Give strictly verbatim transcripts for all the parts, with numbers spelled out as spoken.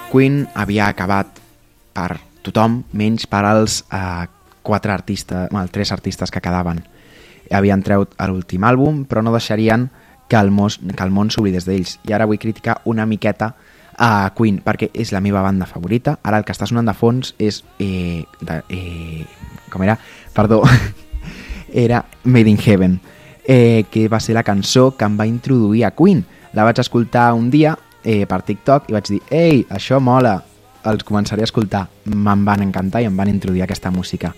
Queen havia acabat per tothom, menys per als eh, quatre artistes, bueno, tres artistes que quedaven. Havien treut l'últim àlbum, però no deixarien que el, mos, que el món s'oblidés d'ells. I ara vull criticar una miqueta a Queen, perquè és la meva banda favorita. Ara el que està sonant de fons és... Eh, de, eh, com era? Perdó. Era Made in Heaven, eh, que va ser la cançó que em va introduir a Queen. La vaig escoltar un dia eh, per TikTok i vaig dir, ei, això mola, els començaré a escoltar. Me'n van encantar i em van introduir aquesta música.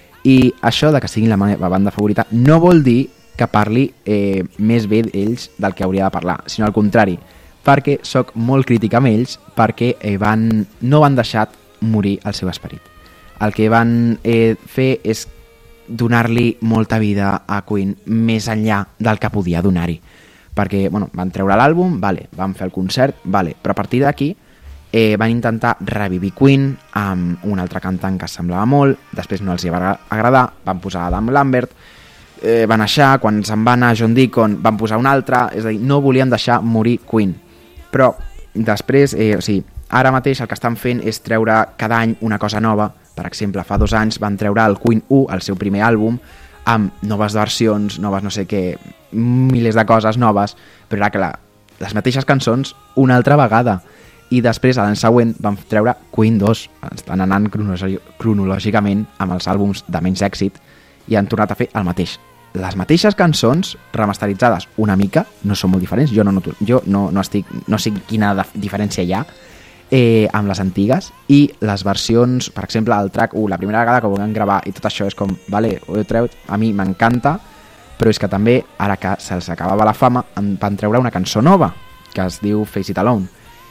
I això de que sigui la meva banda favorita no vol dir que parli eh, més bé d'ells del que hauria de parlar, sinó al contrari, perquè sóc molt crític amb ells perquè eh, van, no van deixar morir el seu esperit. El que van eh, fer és donar-li molta vida a Queen més enllà del que podia donar-hi. Perquè, bueno, van treure l'àlbum, vale, van fer el concert, vale, però a partir d'aquí eh, van intentar revivir Queen amb un altre cantant que semblava molt, després no els hi va agradar, van posar Adam Lambert, eh, van deixar, quan se'n va anar John Deacon van posar un altre, és a dir, no volien deixar morir Queen. Però després, eh, o sigui, ara mateix el que estan fent és treure cada any una cosa nova. Per exemple, fa dos anys van treure el Queen u, el seu primer àlbum, amb noves versions, noves no sé què, milers de coses noves, però era que la, les mateixes cançons una altra vegada. I després, l'any següent, van treure Queen dos. Estan anant cronològicament amb els àlbums de menys èxit i han tornat a fer el mateix. Les mateixes cançons, remasteritzades una mica, no són molt diferents, jo no, noto, jo no, no, estic, no sé quina diferència hi ha eh, amb les antigues, i les versions, per exemple, el track u, la primera vegada que ho van gravar i tot això és com, vale, ho he treut, a mi m'encanta, però és que també, ara que se'ls acabava la fama, van treure una cançó nova, que es diu Face It Alone.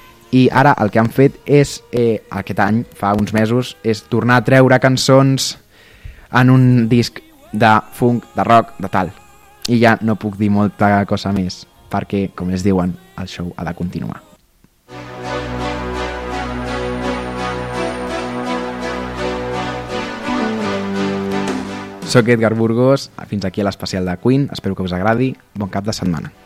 I ara el que han fet és, eh, aquest any, fa uns mesos, és tornar a treure cançons en un disc de funk, de rock, de tal. I ja no puc dir molta cosa més, perquè, com ells diuen, el show ha de continuar. Soc Edgar Burgos, fins aquí a l'especial de Queen, espero que us agradi, bon cap de setmana.